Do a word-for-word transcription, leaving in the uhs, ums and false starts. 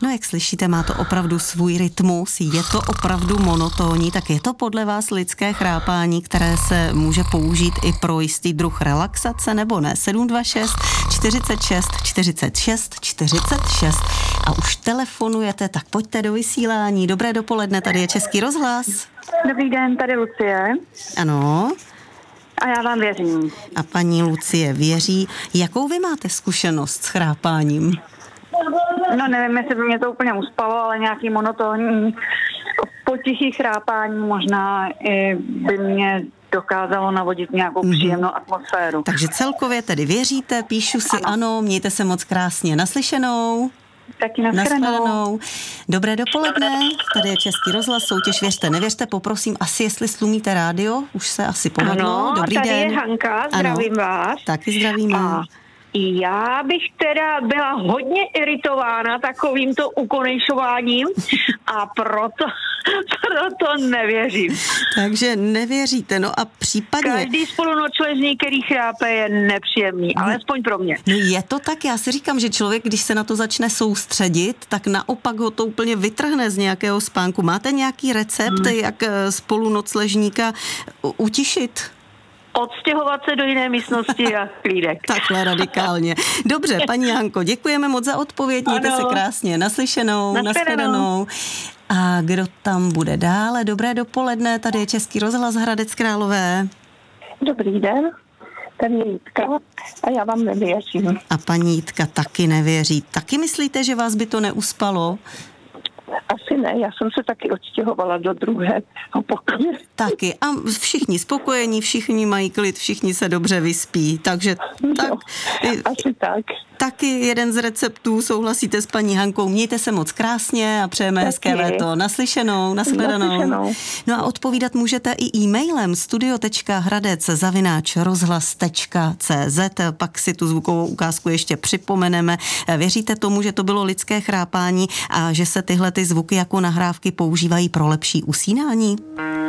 No jak slyšíte, má to opravdu svůj rytmus, je to opravdu monotónní, tak je to podle vás lidské chrápání, které se může použít i pro jistý druh relaxace, nebo ne? sedm dva šest čtyřicet šest čtyřicet šest čtyřicet šest a už telefonujete, tak pojďte do vysílání. Dobré dopoledne, tady je Český rozhlas. Dobrý den, tady Lucie. Ano. A já vám věřím. A paní Lucie věří. Jakou vy máte zkušenost s chrápáním? No nevím, jestli by mě to úplně uspalo, ale nějaký monotónní potichý chrápání možná i by mě dokázalo navodit nějakou mm-hmm. příjemnou atmosféru. Takže celkově tedy věříte, píšu si ano, ano mějte se moc krásně. Naslyšenou. Taky nashledanou. Dobré dopoledne, tady je Český rozhlas, soutěž Věřte, nevěřte, poprosím asi, jestli slumíte rádio, už se asi povedlo. Ano, dobrý tady den. je Hanka, zdravím ano, vás. Taky zdravíme. A já bych teda byla hodně iritována takovýmto ukonejšováním a proto, proto nevěřím. Takže nevěříte, no a případně... Každý spolunočležník, který chrápe, je nepříjemný, no, alespoň pro mě. No je to tak, já si říkám, že člověk, když se na to začne soustředit, tak naopak ho to úplně vytrhne z nějakého spánku. Máte nějaký recept, hmm. jak spolunocležníka utišit? Odstěhovat se do jiné místnosti a klídek. Takhle radikálně. Dobře, paní Hanko, děkujeme moc za odpověď, mějte ano. se krásně. Naslyšenou, nashledanou. A kdo tam bude dále? Dobré dopoledne, tady je Český rozhlas Hradec Králové. Dobrý den, tady je Jitka a já vám nevěřím. A paní Jitka taky nevěří. Taky myslíte, že vás by to neuspalo? Asi ne, já jsem se taky odstěhovala do druhého pokoje. Taky. A všichni spokojení, všichni mají klid, všichni se dobře vyspí. Takže tak. No, asi tak. Taky jeden z receptů, souhlasíte s paní Hankou. Mějte se moc krásně a přejeme taky hezké léto. Naslyšenou, nashledanou. Naslyšenou. No a odpovídat můžete i e-mailem studio tečka hradec zavináč rozhlas tečka cé zet. Pak si tu zvukovou ukázku ještě připomeneme. Věříte tomu, že to bylo lidské chrápání a že se tyhle ty zvuky jako nahrávky používají pro lepší usínání?